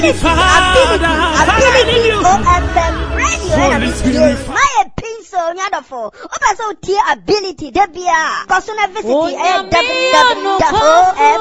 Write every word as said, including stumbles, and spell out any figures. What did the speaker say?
ability, ability, O F M radio. My pencil, nyadofo. Opa so tie ability, debia. Kosuna visit w w w dot o f